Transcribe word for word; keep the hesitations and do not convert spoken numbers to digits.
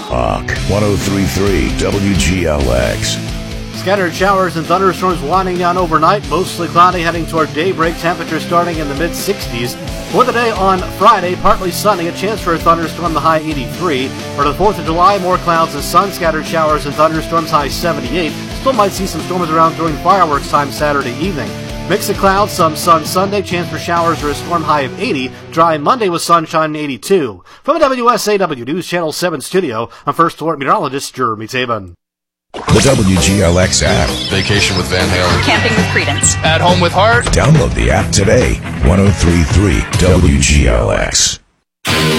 Hawk, one oh three point three W G L X. Scattered showers and thunderstorms winding down overnight, mostly cloudy heading toward daybreak, temperatures starting in the mid sixties. For the day on Friday, partly sunny, a chance for a thunderstorm, the high eighty-three. For the fourth of July, more clouds and sun, scattered showers and thunderstorms, high seventy-eight. Still might see some storms around during fireworks time Saturday evening. Mix of clouds, some sun Sunday, chance for showers or a storm, high of eighty. Dry Monday with sunshine, eighty-two. From the W S A W News Channel seven studio, I'm First Alert Meteorologist Jeremy Taban. The W G L X app. Vacation with Van Halen. Camping with Credence. At home with Heart. Download the app today. one oh three point three W G L X.